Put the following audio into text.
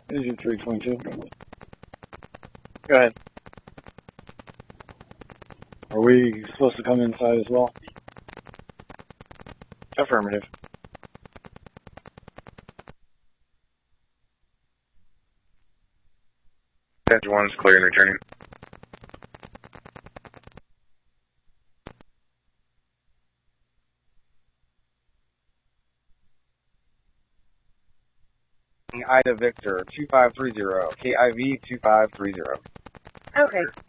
Easy 322. Go ahead. Are we supposed to come inside as well? Affirmative. Edge 1 is clear and returning. Ida Victor 2530, KIV 2530. Okay.